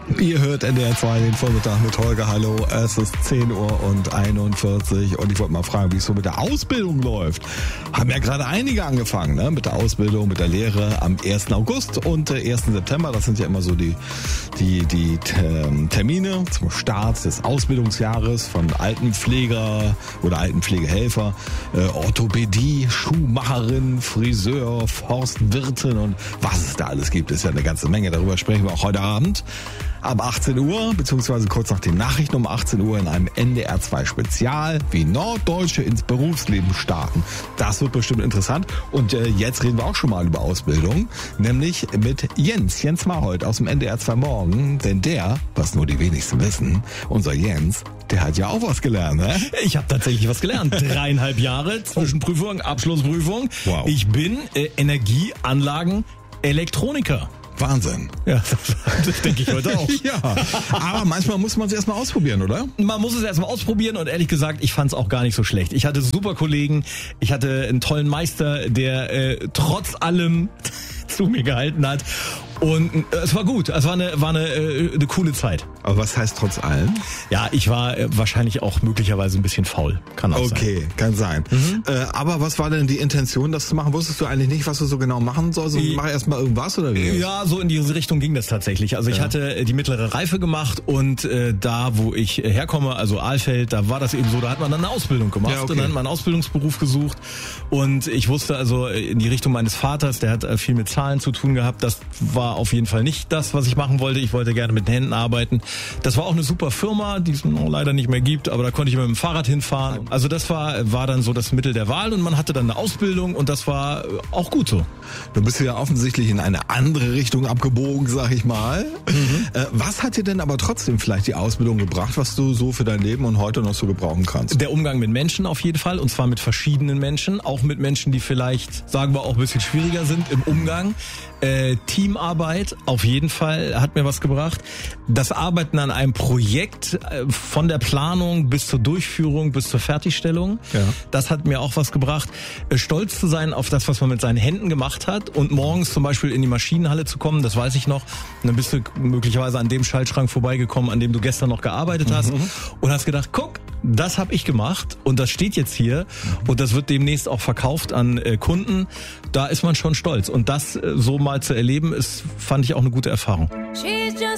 Ihr hört NDR 2 den Vormittag mit Holger. Hallo, es ist 10:41 Uhr und ich wollte mal fragen, wie es so mit der Ausbildung läuft. Haben ja gerade einige angefangen, ne? Mit der Ausbildung, mit der Lehre am 1. August und 1. September. Das sind ja immer so die Termine zum Start des Ausbildungsjahres von Altenpfleger oder Altenpflegehelfer, Orthopädie, Schuhmacherin, Friseur, Forstwirtin und was es da alles gibt, ist ja eine ganze Menge. Darüber sprechen wir auch heute Abend. Ab 18 Uhr, beziehungsweise kurz nach den Nachrichten um 18 Uhr in einem NDR 2 Spezial, wie Norddeutsche ins Berufsleben starten. Das wird bestimmt interessant. Und jetzt reden wir auch schon mal über Ausbildung, nämlich mit Jens Mahold aus dem NDR 2 Morgen. Denn der, was nur die wenigsten wissen, unser Jens, der hat ja auch was gelernt, ne? Ich habe tatsächlich was gelernt. 3,5 Jahre, Zwischenprüfung, Abschlussprüfung. Wow. Ich bin Energieanlagen-Elektroniker. Wahnsinn. Ja, das denke ich heute auch. Ja, aber manchmal muss man es erstmal ausprobieren, oder? Man muss es erstmal ausprobieren und ehrlich gesagt, ich fand es auch gar nicht so schlecht. Ich hatte super Kollegen, ich hatte einen tollen Meister, der trotz allem zu mir gehalten hat. Und es war gut, es war eine coole Zeit. Aber was heißt trotz allem? Ja, ich war wahrscheinlich auch möglicherweise ein bisschen faul. Kann auch sein. Okay, kann sein. Aber was war denn die Intention, das zu machen? Wusstest du eigentlich nicht, was du so genau machen sollst? Mach erstmal irgendwas oder wie? Ja, so in diese Richtung ging das tatsächlich. Also ich hatte die mittlere Reife gemacht und da, wo ich herkomme, also Alfeld, da war das eben so, da hat man dann eine Ausbildung gemacht. Ja, okay. Und dann hat man einen Ausbildungsberuf gesucht und ich wusste also in die Richtung meines Vaters, der hat viel mit Zahlen zu tun gehabt, das war auf jeden Fall nicht das, was ich machen wollte. Ich wollte gerne mit den Händen arbeiten. Das war auch eine super Firma, die es leider nicht mehr gibt, aber da konnte ich mit dem Fahrrad hinfahren. Also das war dann so das Mittel der Wahl und man hatte dann eine Ausbildung und das war auch gut so. Du bist ja offensichtlich in eine andere Richtung abgebogen, sag ich mal. Was hat dir denn aber trotzdem vielleicht die Ausbildung gebracht, was du so für dein Leben und heute noch so gebrauchen kannst? Der Umgang mit Menschen auf jeden Fall und zwar mit verschiedenen Menschen, auch mit Menschen, die vielleicht, sagen wir, auch ein bisschen schwieriger sind im Umgang. Teamarbeit auf jeden Fall hat mir was gebracht. Das Arbeiten an einem Projekt von der Planung bis zur Durchführung, bis zur Fertigstellung, das hat mir auch was gebracht. Stolz zu sein auf das, was man mit seinen Händen gemacht hat und morgens zum Beispiel in die Maschinenhalle zu kommen, das weiß ich noch. Und dann bist du möglicherweise an dem Schaltschrank vorbeigekommen, an dem du gestern noch gearbeitet hast und hast gedacht, guck, das habe ich gemacht und das steht jetzt hier und das wird demnächst auch verkauft an Kunden. Da ist man schon stolz und das so mal zu erleben, fand ich auch eine gute Erfahrung.